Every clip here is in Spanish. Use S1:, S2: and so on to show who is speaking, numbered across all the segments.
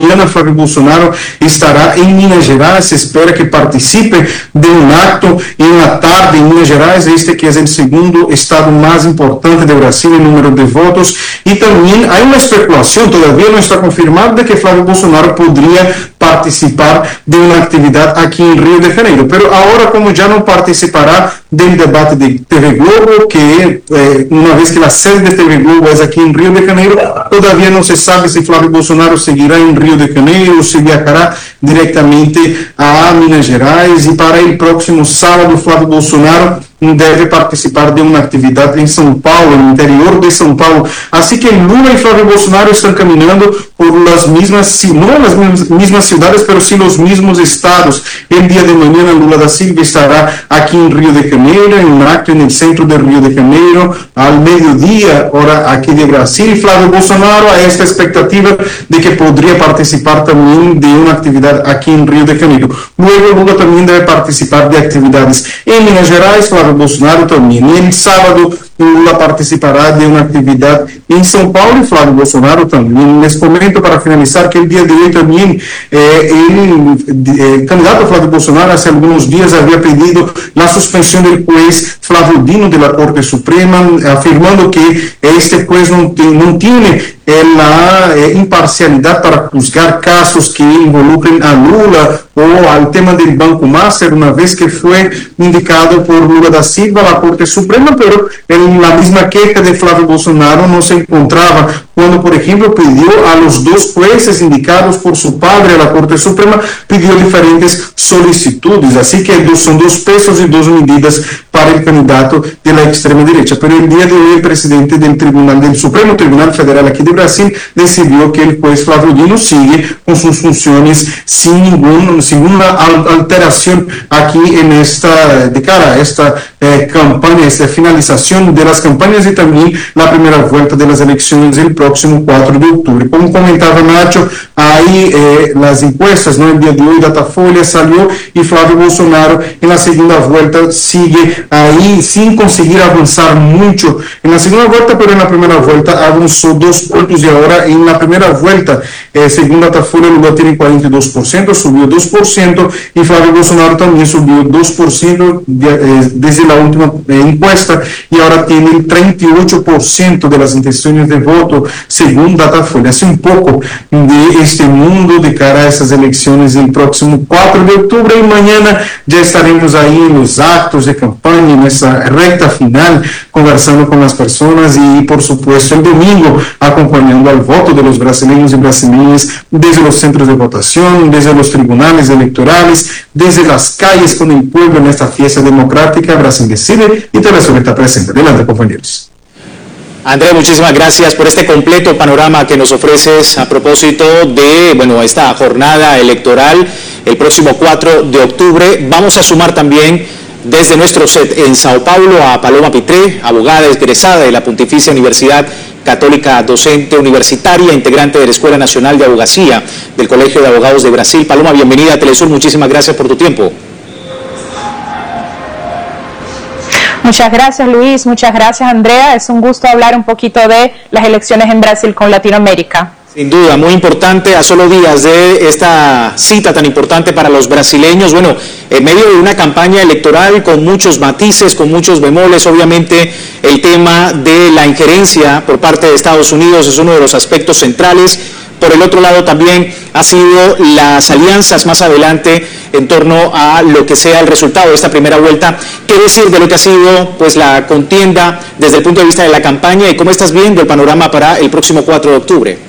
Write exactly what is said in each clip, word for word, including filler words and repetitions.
S1: mañana Flávio Bolsonaro estará en Minas Gerais. Se espera que participe de un acto en la tarde en Minas Gerais, este que es el segundo estado más importante de Brasil en número de votos. Y también hay una especulación, todavía no está confirmado, de que Flávio Bolsonaro podría participar de una actividad aquí en Río de Janeiro. Pero ahora, como ya no participará del debate de T V Globo, que eh, una vez que la sede de T V Globo es aquí en Río de Janeiro, todavía no se sabe si Flávio Bolsonaro seguirá en Río de Janeiro o si viajará directamente a Minas Gerais. Y para el próximo sábado, Flávio Bolsonaro debe participar de una actividad en São Paulo, en el interior de São Paulo. Así que Lula y Flávio Bolsonaro están caminando por las mismas, no las mismas ciudades, pero sí los mismos estados. El día de mañana Lula da Silva estará aquí en Río de Janeiro, en un acto en el centro de Río de Janeiro, al mediodía, hora aquí de Brasil. Flávio Bolsonaro a esta expectativa de que podría participar también de una actividad aquí en Río de Janeiro. Luego Lula también debe participar de actividades en Minas Gerais, Flávio Bolsonaro también. Y el sábado Lula participará de una actividad en São Paulo y Flávio Bolsonaro también. Les comento para finalizar que el día de hoy también eh, el eh, candidato Flávio Bolsonaro hace algunos días había pedido la suspensión del juez Flávio Dino de la Corte Suprema, afirmando que este juez no, no tiene eh, la eh, imparcialidad para juzgar casos que involucren a Lula o al tema del Banco Master, una vez que fue indicado por Lula da Silva a la Corte Suprema, pero en la misma queja de Flávio Bolsonaro no se encontraba cuando, por ejemplo, pidió a los dos jueces indicados por su padre a la Corte Suprema, pidió diferentes solicitudes. Así que son dos pesos y dos medidas para el candidato de la extrema derecha. Pero el día de hoy el presidente del Tribunal, del Supremo Tribunal Federal aquí de Brasil, decidió que el juez Flávio Dino sigue con sus funciones sin ningún, sin ninguna alteración aquí en esta, de cara a esta eh, campaña, esta finalización de las campañas y también la primera vuelta de las elecciones el próximo cuatro de octubre. Como comentaba Nacho, hay eh, las encuestas, ¿no? El día de hoy Datafolha salió y Flávio Bolsonaro en la segunda vuelta sigue ahí sin conseguir avanzar mucho en la segunda vuelta, pero en la primera vuelta avanzó dos puntos y ahora en la primera vuelta, eh, según Datafolha, Lula tiene cuarenta y dos por ciento, subió dos por ciento y Flávio Bolsonaro también subió dos por ciento de, eh, desde la última eh, encuesta y ahora tiene el treinta y ocho por ciento de las intenciones de voto, según Datafolha. Hace un poco de este mundo de cara a esas elecciones del próximo cuatro de octubre y mañana ya estaremos ahí en los actos de campaña, en esa recta final, conversando con las personas y por supuesto el domingo acompañando al voto de los brasileños y brasileñas desde los centros de votación, desde los tribunales electorales, desde las calles con el pueblo en esta fiesta democrática. Brasil decide y Telesur está presente. Adelante, compañeros.
S2: André, muchísimas gracias por este completo panorama que nos ofreces a propósito de, bueno, esta jornada electoral el próximo cuatro de octubre. Vamos a sumar también desde nuestro set en Sao Paulo a Paloma Pitré, abogada egresada de la Pontificia Universidad Católica, docente universitaria, integrante de la Escuela Nacional de Abogacía del Colegio de Abogados de Brasil. Paloma, bienvenida a Telesur, muchísimas gracias por tu tiempo.
S3: Muchas gracias, Luis, muchas gracias, Andrea. Es un gusto hablar un poquito de las elecciones en Brasil con Latinoamérica.
S2: Sin duda, muy importante, a solo días de esta cita tan importante para los brasileños. Bueno, en medio de una campaña electoral con muchos matices, con muchos bemoles, obviamente el tema de la injerencia por parte de Estados Unidos es uno de los aspectos centrales. Por el otro lado también ha sido las alianzas más adelante en torno a lo que sea el resultado de esta primera vuelta. ¿Qué decir de lo que ha sido pues la contienda desde el punto de vista de la campaña y cómo estás viendo el panorama para el próximo cuatro de octubre?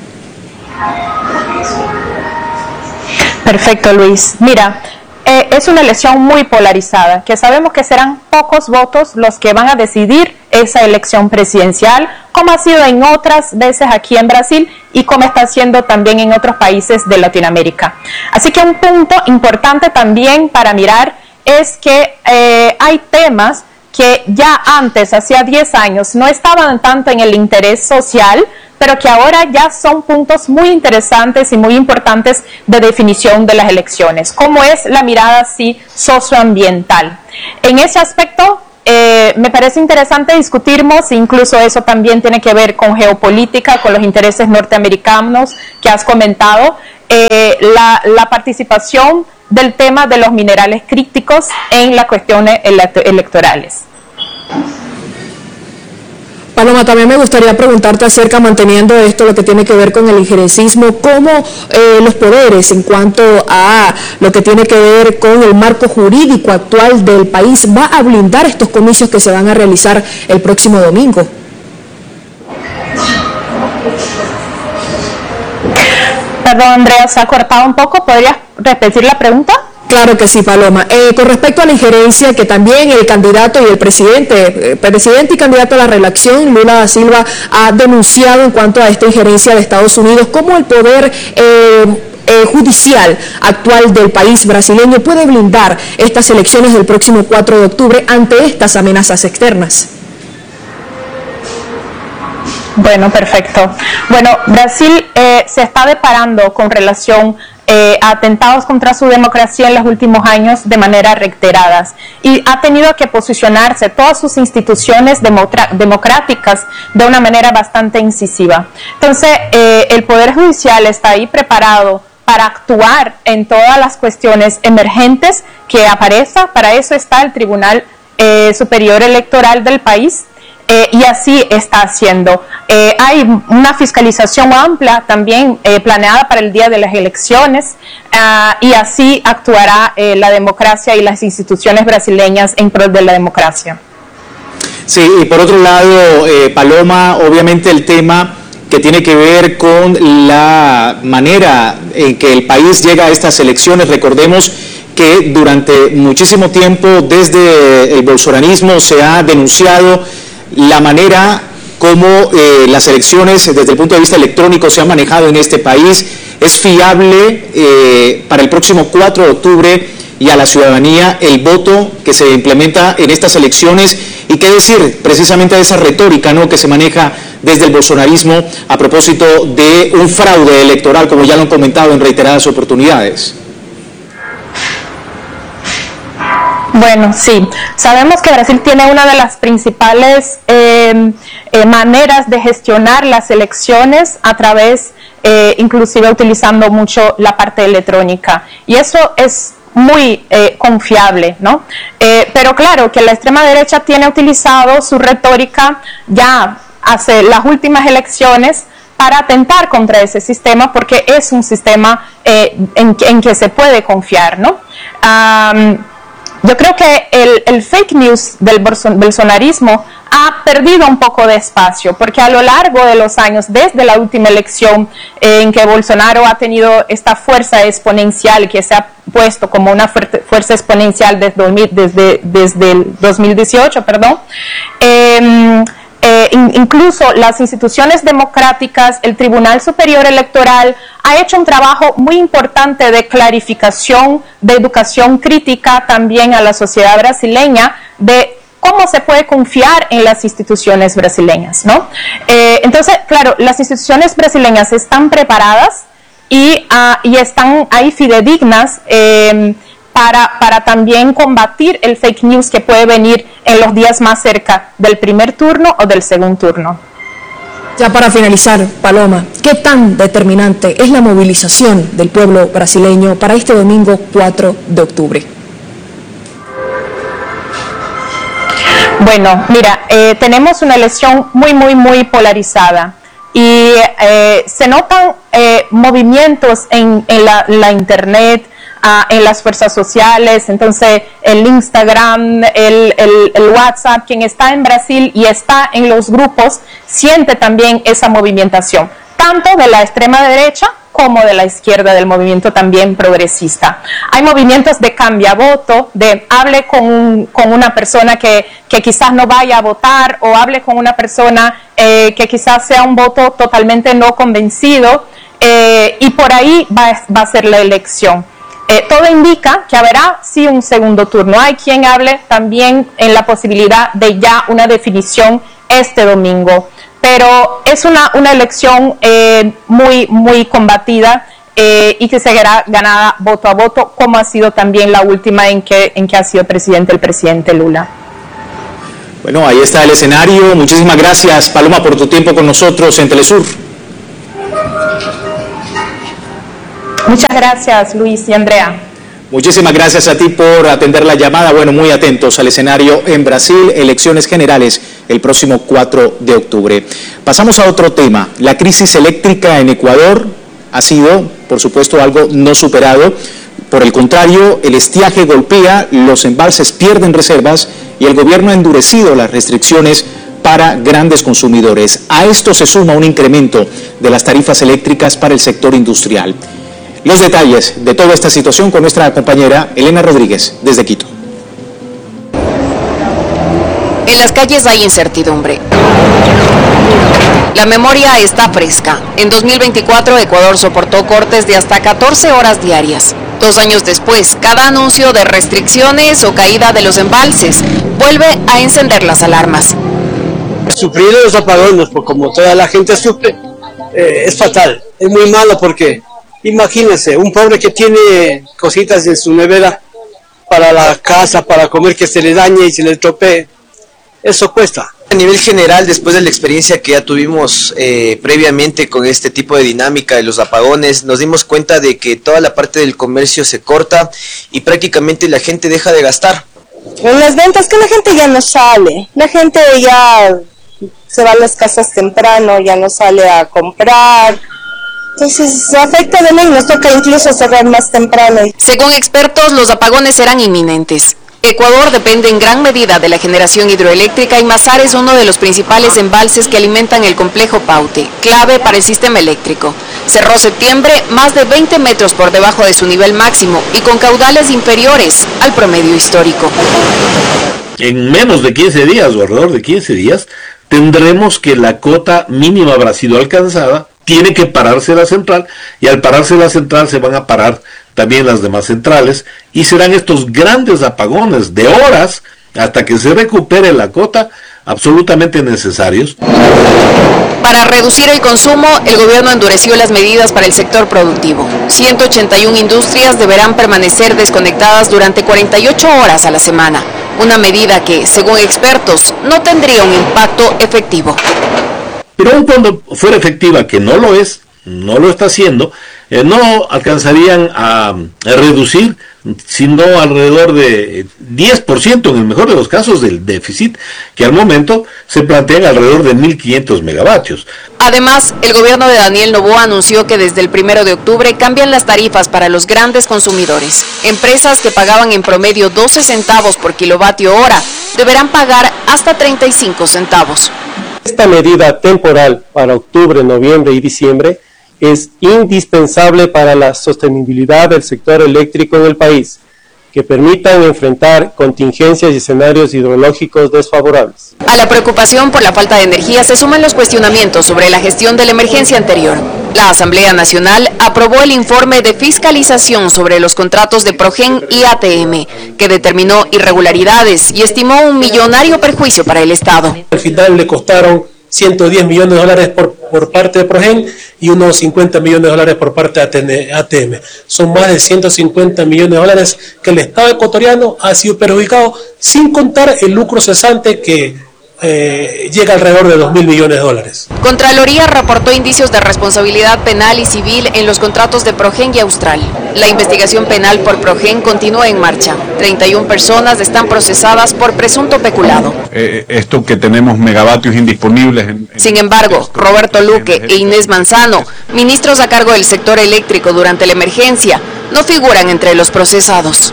S3: Perfecto, Luis. Mira, eh, es una elección muy polarizada, que sabemos que serán pocos votos los que van a decidir esa elección presidencial, como ha sido en otras veces aquí en Brasil y como está haciendo también en otros países de Latinoamérica. Así que un punto importante también para mirar es que eh, hay temas que ya antes, hacía diez años, no estaban tanto en el interés social, pero que ahora ya son puntos muy interesantes y muy importantes de definición de las elecciones, como es la mirada así socioambiental. En ese aspecto, eh, me parece interesante discutirnos, incluso eso también tiene que ver con geopolítica, con los intereses norteamericanos que has comentado. Eh, la, la participación del tema de los minerales críticos en las cuestiones electorales.
S4: Paloma, también me gustaría preguntarte acerca, manteniendo esto, lo que tiene que ver con el injerencismo, cómo eh, los poderes en cuanto a lo que tiene que ver con el marco jurídico actual del país va a blindar estos comicios que se van a realizar el próximo domingo.
S3: Perdón, Andrea, se ha cortado un poco. ¿Podrías repetir la pregunta?
S4: Claro que sí, Paloma. Eh, con respecto a la injerencia que también el candidato y el presidente, eh, presidente y candidato a la reelección, Lula da Silva, ha denunciado en cuanto a esta injerencia de Estados Unidos, cómo el poder eh, eh, judicial actual del país brasileño puede blindar estas elecciones del próximo cuatro de octubre ante estas amenazas externas.
S3: Bueno, perfecto. Bueno, Brasil eh, se está deparando con relación eh, a atentados contra su democracia en los últimos años de manera reiteradas y ha tenido que posicionarse todas sus instituciones democráticas de una manera bastante incisiva. Entonces, eh, el Poder Judicial está ahí preparado para actuar en todas las cuestiones emergentes que aparezcan. Para eso está el Tribunal eh, Superior Electoral del país. Eh, y así está haciendo. Eh, hay una fiscalización amplia también eh, planeada para el día de las elecciones uh, y así actuará eh, la democracia y las instituciones brasileñas en pro de la democracia.
S2: Sí, y por otro lado, eh, Paloma, obviamente el tema que tiene que ver con la manera en que el país llega a estas elecciones. Recordemos que durante muchísimo tiempo desde el bolsonarismo se ha denunciado la manera como eh, las elecciones desde el punto de vista electrónico se han manejado en este país. Es fiable eh, para el próximo cuatro de octubre y a la ciudadanía el voto que se implementa en estas elecciones, y qué decir precisamente de esa retórica, ¿no?, que se maneja desde el bolsonarismo a propósito de un fraude electoral, como ya lo han comentado en reiteradas oportunidades.
S3: Bueno, sí, sabemos que Brasil tiene una de las principales eh, eh, maneras de gestionar las elecciones a través, eh, inclusive utilizando mucho la parte electrónica, y eso es muy eh, confiable, ¿no? Eh, pero claro que la extrema derecha tiene utilizado su retórica ya hace las últimas elecciones para atentar contra ese sistema, porque es un sistema eh, en, en que se puede confiar, ¿no? Um, Yo creo que el, el fake news del bolsonarismo ha perdido un poco de espacio, porque a lo largo de los años, desde la última elección eh, en que Bolsonaro ha tenido esta fuerza exponencial, que se ha puesto como una fuerza exponencial desde, desde, desde el dos mil dieciocho, perdón, eh, Eh, in, incluso las instituciones democráticas, el Tribunal Superior Electoral ha hecho un trabajo muy importante de clarificación, de educación crítica también a la sociedad brasileña, de cómo se puede confiar en las instituciones brasileñas, ¿no? Eh, entonces, claro, las instituciones brasileñas están preparadas y, uh, y están ahí fidedignas eh, Para, para también combatir el fake news que puede venir en los días más cerca del primer turno o del segundo turno.
S4: Ya para finalizar, Paloma, ¿qué tan determinante es la movilización del pueblo brasileño para este domingo cuatro de octubre?
S3: Bueno, mira, eh, tenemos una elección muy, muy, muy polarizada y eh, se notan eh, movimientos en, en la, la internet, Uh, en las fuerzas sociales, entonces el Instagram, el, el, el WhatsApp, quien está en Brasil y está en los grupos, siente también esa movimentación, tanto de la extrema derecha como de la izquierda, del movimiento también progresista. Hay movimientos de cambia voto, de hable con, un, con una persona que, que quizás no vaya a votar, o hable con una persona eh, que quizás sea un voto totalmente no convencido, eh, y por ahí va, va a ser la elección. Eh, todo indica que habrá sí un segundo turno. Hay quien hable también en la posibilidad de ya una definición este domingo, pero es una, una elección eh, muy, muy combatida eh, y que será ganada voto a voto, como ha sido también la última en que, en que ha sido presidente el presidente Lula.
S2: Bueno, ahí está el escenario. Muchísimas gracias, Paloma, por tu tiempo con nosotros en Telesur.
S3: Muchas gracias, Luis y Andrea.
S2: Muchísimas gracias a ti por atender la llamada. Bueno, muy atentos al escenario en Brasil, elecciones generales el próximo cuatro de octubre. Pasamos a otro tema. La crisis eléctrica en Ecuador ha sido, por supuesto, algo no superado. Por el contrario, el estiaje golpea, los embalses pierden reservas y el gobierno ha endurecido las restricciones para grandes consumidores. A esto se suma un incremento de las tarifas eléctricas para el sector industrial. Los detalles de toda esta situación con nuestra compañera Elena Rodríguez desde Quito.
S5: En las calles hay incertidumbre. La memoria está fresca. En dos mil veinticuatro, Ecuador soportó cortes de hasta catorce horas diarias. Dos años después, cada anuncio de restricciones o caída de los embalses vuelve a encender las alarmas.
S6: Sufrir los apagones, porque como toda la gente sufre, eh, es fatal, es muy malo porque imagínense, un pobre que tiene cositas en su nevera para la casa, para comer, que se le dañe y se le estropee, eso cuesta.
S7: A nivel general, después de la experiencia que ya tuvimos eh, previamente con este tipo de dinámica de los apagones, nos dimos cuenta de que toda la parte del comercio se corta y prácticamente la gente deja de gastar.
S8: En las ventas que la gente ya no sale, la gente ya se va a las casas temprano, ya no sale a comprar. Entonces afecta de ley, nos toca incluso cerrar más temprano.
S5: Según expertos, los apagones serán inminentes. Ecuador depende en gran medida de la generación hidroeléctrica y Mazar es uno de los principales embalses que alimentan el complejo Paute, clave para el sistema eléctrico. Cerró septiembre más de veinte metros por debajo de su nivel máximo y con caudales inferiores al promedio histórico.
S9: En menos de quince días o alrededor de quince días tendremos que la cota mínima habrá sido alcanzada, tiene que pararse la central y al pararse la central se van a parar también las demás centrales y serán estos grandes apagones de horas hasta que se recupere la cota absolutamente necesarios.
S5: Para reducir el consumo, el gobierno endureció las medidas para el sector productivo. ciento ochenta y una industrias deberán permanecer desconectadas durante cuarenta y ocho horas a la semana, una medida que, según expertos, no tendría un impacto efectivo.
S9: Pero aun cuando fuera efectiva, que no lo es, no lo está haciendo, eh, no alcanzarían a, a reducir, sino alrededor de diez por ciento en el mejor de los casos del déficit, que al momento se plantean alrededor de mil quinientos megavatios.
S5: Además, el gobierno de Daniel Noboa anunció que desde el primero de octubre cambian las tarifas para los grandes consumidores. Empresas que pagaban en promedio doce centavos por kilovatio hora deberán pagar hasta treinta y cinco centavos.
S10: Esta medida temporal para octubre, noviembre y diciembre es indispensable para la sostenibilidad del sector eléctrico en el país, que permitan enfrentar contingencias y escenarios hidrológicos desfavorables.
S5: A la preocupación por la falta de energía se suman los cuestionamientos sobre la gestión de la emergencia anterior. La Asamblea Nacional aprobó el informe de fiscalización sobre los contratos de Progen y A T M, que determinó irregularidades y estimó un millonario perjuicio para el Estado.
S11: Al final le costaron ciento diez millones de dólares por, por parte de Progen y unos cincuenta millones de dólares por parte de A T M. Son más de ciento cincuenta millones de dólares que el Estado ecuatoriano ha sido perjudicado, sin contar el lucro cesante que eh, llega alrededor de dos mil millones de dólares.
S5: Contraloría reportó indicios de responsabilidad penal y civil en los contratos de Progen y Austral. La investigación penal por Progen continúa en marcha. treinta y una personas están procesadas por presunto peculado.
S12: Eh, esto que tenemos megavatios indisponibles. En, en
S5: Sin embargo, Roberto Luque e Inés Manzano, ministros a cargo del sector eléctrico durante la emergencia, no figuran entre los procesados.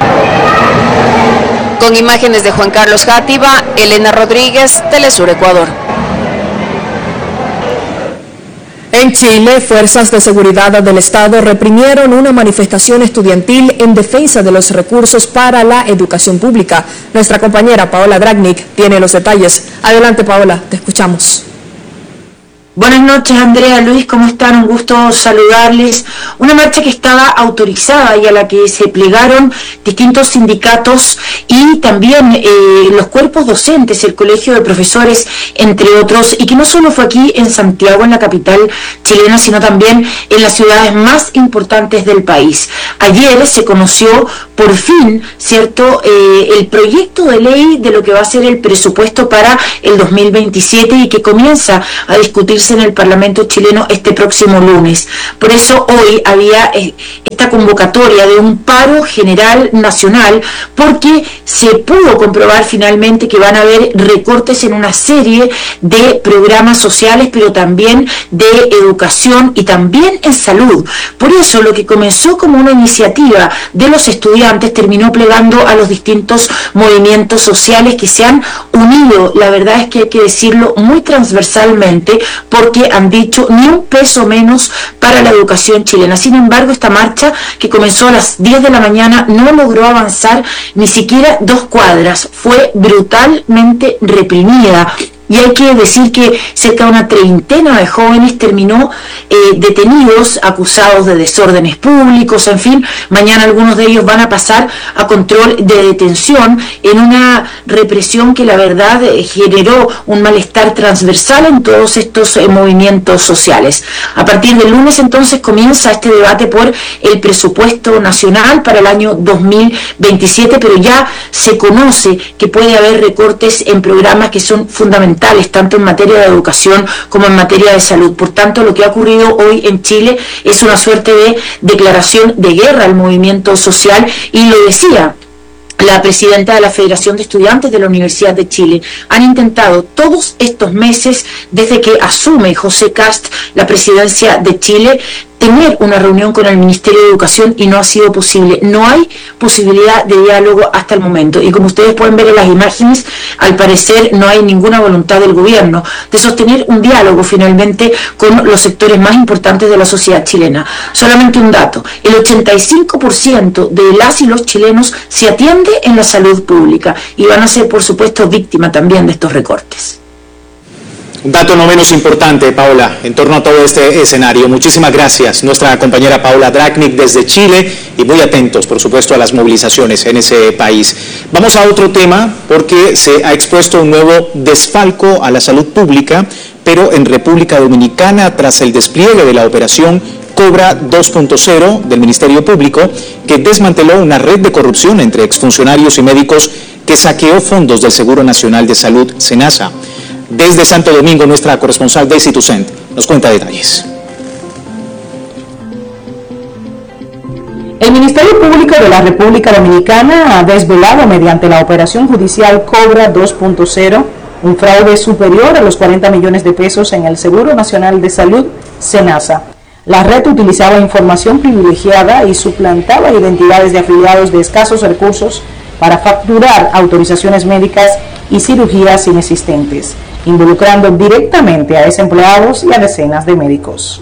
S5: Con imágenes de Juan Carlos Játiva, Elena Rodríguez, Telesur Ecuador.
S4: En Chile, fuerzas de seguridad del Estado reprimieron una manifestación estudiantil en defensa de los recursos para la educación pública. Nuestra compañera Paola Dragnik tiene los detalles. Adelante, Paola, te escuchamos.
S13: Buenas noches, Andrea, Luis, ¿cómo están? Un gusto saludarles. Una marcha que estaba autorizada y a la que se plegaron distintos sindicatos y también eh, los cuerpos docentes, el Colegio de Profesores, entre otros, y que no solo fue aquí en Santiago, en la capital chilena, sino también en las ciudades más importantes del país. Ayer se conoció por fin, ¿cierto?, eh, el proyecto de ley de lo que va a ser el presupuesto para el dos mil veintisiete y que comienza a discutirse debatirse en el Parlamento chileno este próximo lunes. Por eso hoy había eh, esta convocatoria de un paro general nacional, porque se pudo comprobar finalmente que van a haber recortes en una serie de programas sociales, pero también de educación y también en salud. Por eso lo que comenzó como una iniciativa de los estudiantes terminó plegando a los distintos movimientos sociales que se han unido, la verdad es que hay que decirlo, muy transversalmente, porque han dicho ni un peso menos para la educación chilena. Sin embargo, esta marcha, que comenzó a las diez de la mañana, no logró avanzar ni siquiera dos cuadras, fue brutalmente reprimida. Y hay que decir que cerca de una treintena de jóvenes terminó eh, detenidos, acusados de desórdenes públicos, en fin, mañana algunos de ellos van a pasar a control de detención en una represión que la verdad eh, generó un malestar transversal en todos estos eh, movimientos sociales. A partir del lunes entonces comienza este debate por el presupuesto nacional para el año dos mil veintisiete, pero ya se conoce que puede haber recortes en programas que son fundamentales, tanto en materia de educación como en materia de salud. Por tanto, lo que ha ocurrido hoy en Chile es una suerte de declaración de guerra al movimiento social, y lo decía la presidenta de la Federación de Estudiantes de la Universidad de Chile. Han intentado todos estos meses, desde que asume José Kast la presidencia de Chile, tener una reunión con el Ministerio de Educación y no ha sido posible. No hay posibilidad de diálogo hasta el momento. Y como ustedes pueden ver en las imágenes, al parecer no hay ninguna voluntad del gobierno de sostener un diálogo finalmente con los sectores más importantes de la sociedad chilena. Solamente un dato: el ochenta y cinco por ciento de las y los chilenos se atiende en la salud pública y van a ser, por supuesto, víctimas también de estos recortes.
S2: Un dato no menos importante, Paola, en torno a todo este escenario. Muchísimas gracias, nuestra compañera Paola Dracnik desde Chile, y muy atentos, por supuesto, a las movilizaciones en ese país. Vamos a otro tema, porque se ha expuesto un nuevo desfalco a la salud pública, pero en República Dominicana, tras el despliegue de la operación Cobra dos punto cero del Ministerio Público, que desmanteló una red de corrupción entre exfuncionarios y médicos que saqueó fondos del Seguro Nacional de Salud, SENASA. Desde Santo Domingo, nuestra corresponsal Daisy Toussaint nos cuenta detalles.
S14: El Ministerio Público de la República Dominicana ha desvelado mediante la operación judicial Cobra dos punto cero un fraude superior a los cuarenta millones de pesos en el Seguro Nacional de Salud, SENASA. La red utilizaba información privilegiada y suplantaba identidades de afiliados de escasos recursos para facturar autorizaciones médicas y cirugías inexistentes, involucrando directamente a desempleados y a decenas de médicos.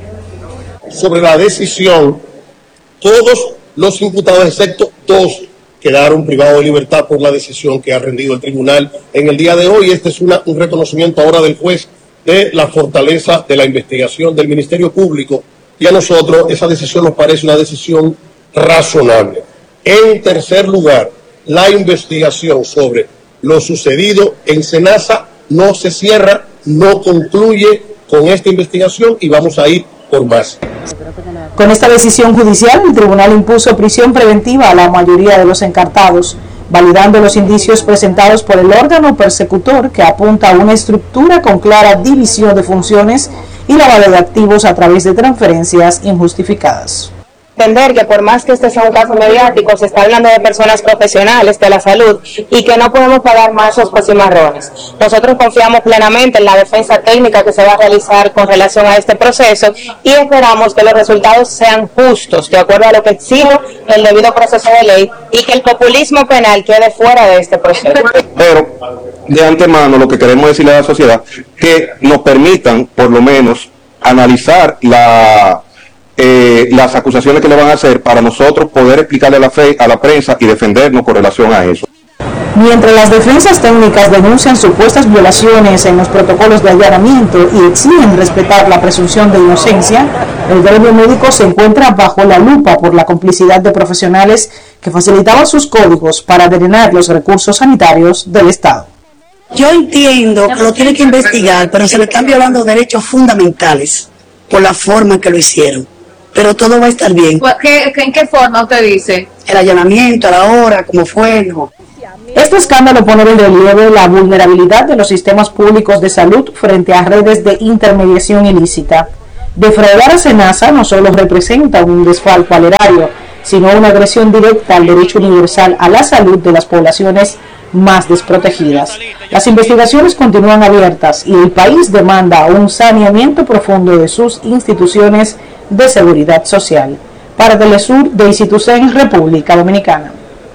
S15: Sobre la decisión, todos los imputados, excepto dos, quedaron privados de libertad por la decisión que ha rendido el tribunal en el día de hoy. Este es una, un reconocimiento ahora del juez de la fortaleza de la investigación del Ministerio Público, y a nosotros esa decisión nos parece una decisión razonable. En tercer lugar, la investigación sobre lo sucedido en SENASA no se cierra, no concluye con esta investigación, y vamos a ir por más.
S14: Con esta decisión judicial, el tribunal impuso prisión preventiva a la mayoría de los encartados, validando los indicios presentados por el órgano persecutor, que apunta a una estructura con clara división de funciones y lavado de activos a través de transferencias injustificadas.
S16: Entender que por más que este sea un caso mediático, se está hablando de personas profesionales de la salud y que no podemos pagar mansos por cimarrones. Nosotros confiamos plenamente en la defensa técnica que se va a realizar con relación a este proceso y esperamos que los resultados sean justos, de acuerdo a lo que exige el debido proceso de ley, y que el populismo penal quede fuera de este proceso.
S17: Pero de antemano lo que queremos decirle a la sociedad, que nos permitan por lo menos analizar la Eh, las acusaciones que le van a hacer, para nosotros poder explicarle a la, fe, a la prensa y defendernos con relación a eso.
S14: Mientras las defensas técnicas denuncian supuestas violaciones en los protocolos de allanamiento y exigen respetar la presunción de inocencia, el gremio médico se encuentra bajo la lupa por la complicidad de profesionales que facilitaban sus códigos para drenar los recursos sanitarios del Estado.
S18: Yo entiendo que lo tiene que investigar, pero se le están violando derechos fundamentales por la forma en que lo hicieron. Pero todo va a estar bien.
S19: ¿Qué, ¿En qué forma usted dice?
S18: El allanamiento, a la hora, cómo fue, no.
S14: Este escándalo pone en relieve la vulnerabilidad de los sistemas públicos de salud frente a redes de intermediación ilícita. Defraudar a SENASA no solo representa un desfalco al erario, sino una agresión directa al derecho universal a la salud de las poblaciones más desprotegidas. Las investigaciones continúan abiertas y el país demanda un saneamiento profundo de sus instituciones de seguridad social. Para Telesur, de Institucen, República Dominicana.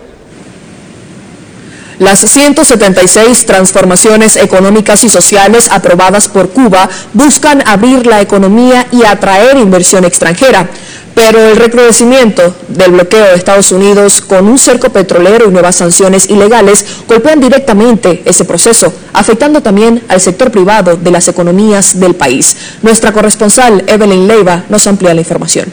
S4: Las ciento setenta y seis transformaciones económicas y sociales aprobadas por Cuba buscan abrir la economía y atraer inversión extranjera. Pero el recrudecimiento del bloqueo de Estados Unidos con un cerco petrolero y nuevas sanciones ilegales golpean directamente ese proceso, afectando también al sector privado de las economías del país. Nuestra corresponsal Evelyn Leiva nos amplía la información.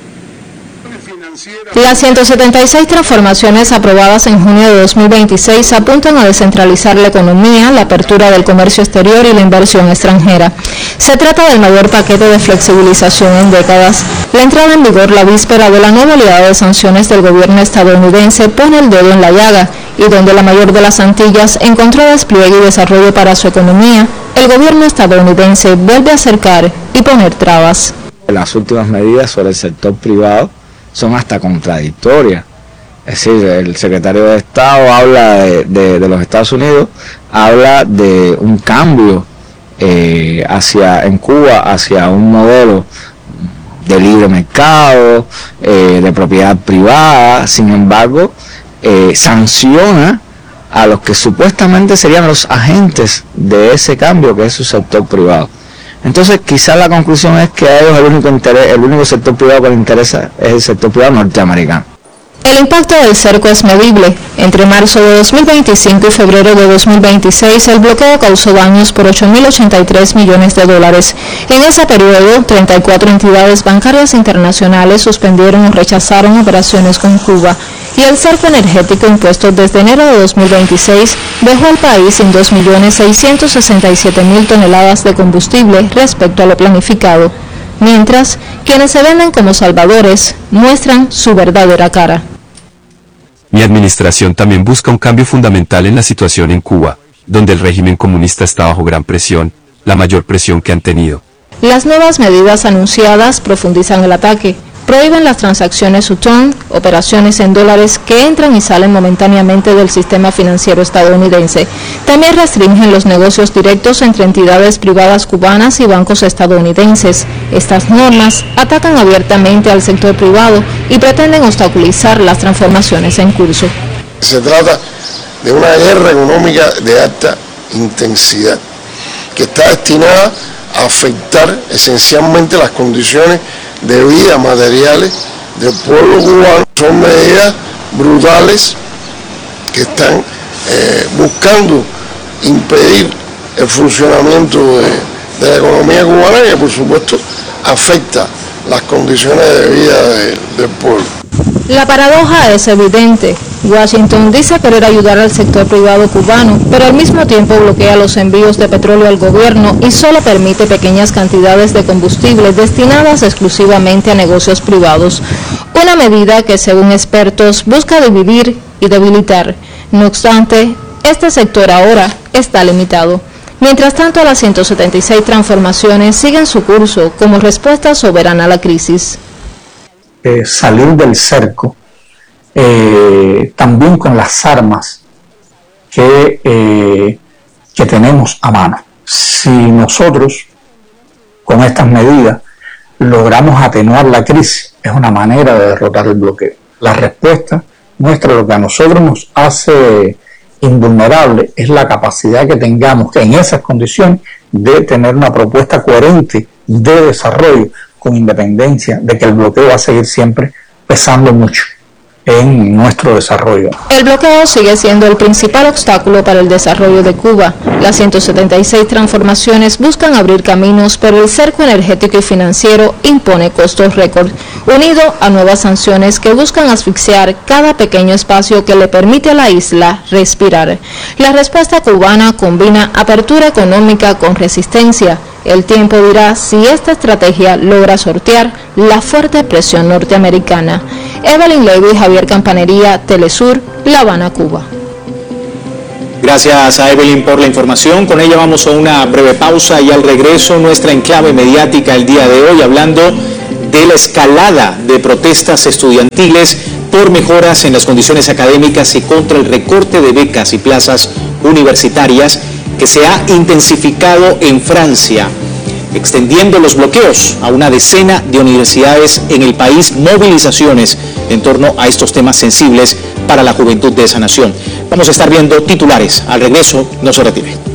S19: Las ciento setenta y seis transformaciones aprobadas en junio de dos mil veintiséis apuntan a descentralizar la economía, la apertura del comercio exterior y la inversión extranjera. Se trata del mayor paquete de flexibilización en décadas. La entrada en vigor la víspera de la nueva oleada de sanciones del gobierno estadounidense pone el dedo en la llaga, y donde la mayor de las Antillas encontró despliegue y desarrollo para su economía, el gobierno estadounidense vuelve a acercar y poner trabas.
S20: Las últimas medidas sobre el sector privado son hasta contradictorias. Es decir, el secretario de Estado habla de, de, de los Estados Unidos, habla de un cambio eh, hacia en Cuba hacia un modelo de libre mercado, eh, de propiedad privada. Sin embargo, eh, sanciona a los que supuestamente serían los agentes de ese cambio, que es su sector privado. Entonces, quizás la conclusión es que a ellos el único interés, el único sector privado que les interesa es el sector privado norteamericano.
S19: El impacto del cerco es medible. Entre marzo de dos mil veinticinco y febrero de dos mil veintiséis, el bloqueo causó daños por ocho mil ochenta y tres millones de dólares. En ese periodo, treinta y cuatro entidades bancarias internacionales suspendieron o rechazaron operaciones con Cuba. Y el cerco energético impuesto desde enero de dos mil veintiséis dejó al país sin dos millones seiscientos sesenta y siete mil toneladas de combustible respecto a lo planificado, mientras quienes se venden como salvadores muestran su verdadera cara.
S21: Mi administración también busca un cambio fundamental en la situación en Cuba, donde el régimen comunista está bajo gran presión, la mayor presión que han tenido.
S19: Las nuevas medidas anunciadas profundizan el ataque. Prohíben las transacciones U-turn, operaciones en dólares que entran y salen momentáneamente del sistema financiero estadounidense. También restringen los negocios directos entre entidades privadas cubanas y bancos estadounidenses. Estas normas atacan abiertamente al sector privado y pretenden obstaculizar las transformaciones en curso.
S22: Se trata de una guerra económica de alta intensidad que está destinada a afectar esencialmente las condiciones de vida materiales del pueblo cubano. Son medidas brutales que están eh, buscando impedir el funcionamiento de, de la economía cubana y que por supuesto afecta las condiciones de vida de, del pueblo.
S19: La paradoja es evidente. Washington dice querer ayudar al sector privado cubano, pero al mismo tiempo bloquea los envíos de petróleo al gobierno y solo permite pequeñas cantidades de combustible destinadas exclusivamente a negocios privados. Una medida que, según expertos, busca dividir y debilitar. No obstante, este sector ahora está limitado. Mientras tanto, las ciento setenta y seis transformaciones siguen su curso como respuesta soberana a la crisis.
S23: Eh, salir del cerco, eh, también con las armas que, eh, que tenemos a mano. Si nosotros, con estas medidas, logramos atenuar la crisis, es una manera de derrotar el bloqueo. La respuesta nuestra, lo que a nosotros nos hace invulnerable, es la capacidad que tengamos en esas condiciones de tener una propuesta coherente de desarrollo, con independencia de que el bloqueo va a seguir siempre pesando mucho en nuestro desarrollo.
S19: El bloqueo sigue siendo el principal obstáculo para el desarrollo de Cuba. Las ciento setenta y seis transformaciones buscan abrir caminos, pero el cerco energético y financiero impone costos récord, unido a nuevas sanciones que buscan asfixiar cada pequeño espacio que le permite a la isla respirar. La respuesta cubana combina apertura económica con resistencia. El tiempo dirá si esta estrategia logra sortear la fuerte presión norteamericana. Evelyn Leiva y Javier Campanería, Telesur, La Habana, Cuba.
S2: Gracias a Evelyn por la información. Con ella vamos a una breve pausa y al regreso nuestra enclave mediática el día de hoy, hablando de la escalada de protestas estudiantiles por mejoras en las condiciones académicas y contra el recorte de becas y plazas universitarias que se ha intensificado en Francia, extendiendo los bloqueos a una decena de universidades en el país, movilizaciones en torno a estos temas sensibles para la juventud de esa nación. Vamos a estar viendo titulares. Al regreso, no se retire.